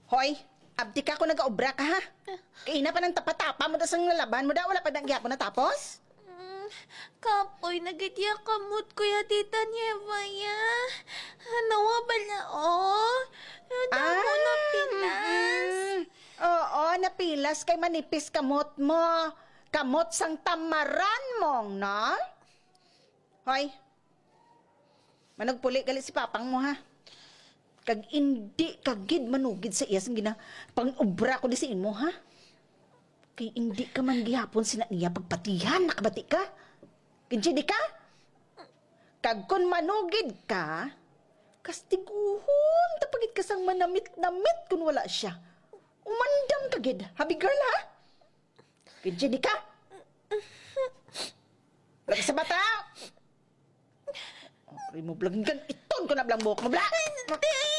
Hoy, abdi ka ko nag-obra ka ha? Kaina pa ng tapatapa mo dasang nalaban mo da, wala pa nang gyapon na tapos? Kapoy, nagitya kamot ko ya tita Nieva ya. Nawa ba na Damo na pinas. Oo, napilas kay manipis kamot mo. Kamot sang tamaran mong, no? Hoy, managpuli gali si papang mo ha. Kag hindi kagid manugid sa iya sang gina pang-obra ko di sa imo ha. Kay hindi ka man gihapon sina niya pagpatihan, nakabati ka. Kinsi di ka? Kag kun manugid ka, kastiguhon, tapagid ka sang manamit-namit kun wala siya. Umandam kagid, habi girl ha? Kinsi di ka? Lagi sa bata! Remove lang gan iton ko na blang buhok mo, bla!